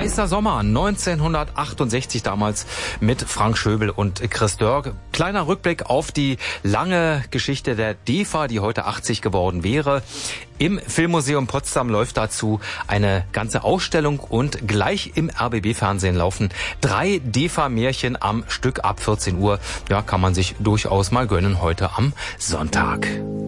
Weißer Sommer 1968 damals mit Frank Schöbel und Chris Dörr. Kleiner Rückblick auf die lange Geschichte der DEFA, die heute 80 geworden wäre. Im Filmmuseum Potsdam läuft dazu eine ganze Ausstellung und gleich im RBB-Fernsehen laufen 3 DEFA-Märchen am Stück ab 14 Uhr. Ja, kann man sich durchaus mal gönnen heute am Sonntag.